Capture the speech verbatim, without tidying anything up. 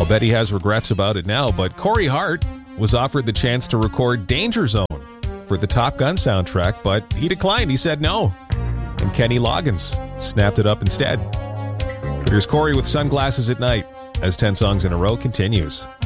I'll bet he has regrets about it now, but Corey Hart was offered the chance to record Danger Zone for the Top Gun soundtrack, but he declined. He said no. And Kenny Loggins snapped it up instead. Here's Corey with Sunglasses at Night as ten Songs in a Row continues.